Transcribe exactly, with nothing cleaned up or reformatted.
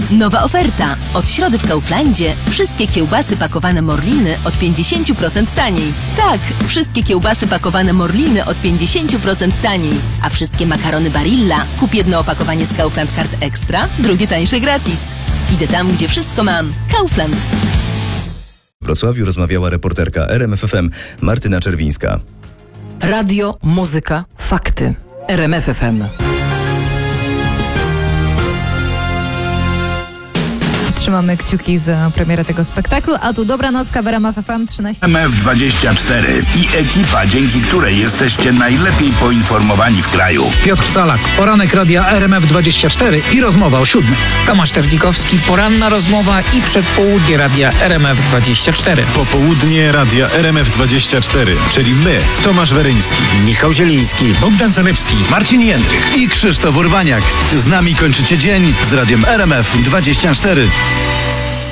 Nowa oferta. Od środy w Kauflandzie wszystkie kiełbasy pakowane Morliny od pięćdziesiąt procent taniej. Tak, wszystkie kiełbasy pakowane Morliny od pięćdziesiąt procent taniej. A wszystkie makarony Barilla kup jedno opakowanie z Kaufland Card Extra, drugie tańsze gratis. Idę tam, gdzie wszystko mam. Kaufland. W Wrocławiu rozmawiała reporterka R M F F M Martyna Czerwińska. Radio, muzyka, fakty. R M F F M. Trzymamy kciuki za premierę tego spektaklu, a tu dobranocka w R M F F M trzynaście. M F dwadzieścia cztery i ekipa, dzięki której jesteście najlepiej poinformowani w kraju. Piotr Salak, poranek radia R M F dwadzieścia cztery i rozmowa o siódmej. Tomasz Terzgikowski, poranna rozmowa i przedpołudnie radia R M F dwadzieścia cztery. Popołudnie radia R M F dwadzieścia cztery, czyli my, Tomasz Weryński, Michał Zieliński, Bogdan Zalewski, Marcin Jędrych i Krzysztof Urbaniak. Z nami kończycie dzień z radiem R M F dwadzieścia cztery.